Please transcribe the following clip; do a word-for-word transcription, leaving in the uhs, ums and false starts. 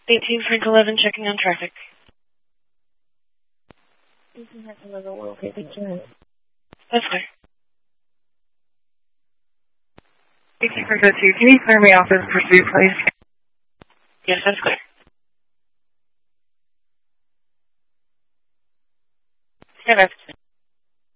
eighteen Frank eleven, checking on traffic. eighteen Frank eleven, we're okay, thank you. That's clear. eighteen Frank two, can you clear me off this pursuit, please? Yes, that's clear.